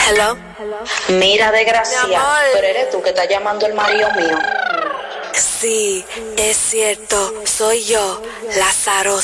Hello. Mira, Mi desgracia, amor. pero eres tú que estás llamando al marido mío. Sí, es cierto, soy yo, la